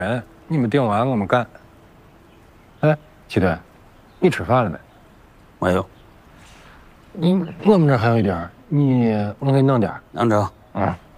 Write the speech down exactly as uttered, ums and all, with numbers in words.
人，你们订完我们干。哎，齐队，你吃饭了没？ 没有。 你我们这还有一点，你我给你弄点。 弄着。 嗯。